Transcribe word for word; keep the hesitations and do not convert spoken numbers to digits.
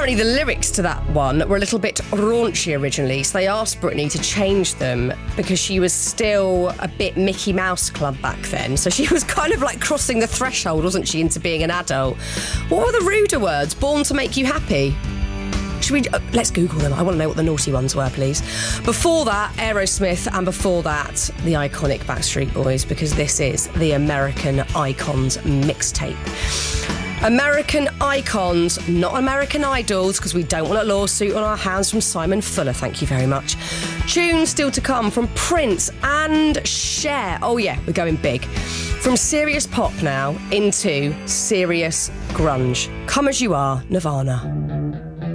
Apparently the lyrics to that one were a little bit raunchy originally, so they asked Britney to change them because she was still a bit Mickey Mouse Club back then. So she was kind of like crossing the threshold, wasn't she, into being an adult. What were the ruder words? Born to make you happy? Should we... Uh, let's Google them. I want to know what the naughty ones were, please. Before that, Aerosmith, and before that, the iconic Backstreet Boys, because this is the American Icons mixtape. American Icons, not American Idols, because we don't want a lawsuit on our hands from Simon Fuller, thank you very much. Tunes still to come from Prince and Cher. Oh yeah, we're going big. From serious pop now into serious grunge. Come As You Are, Nirvana.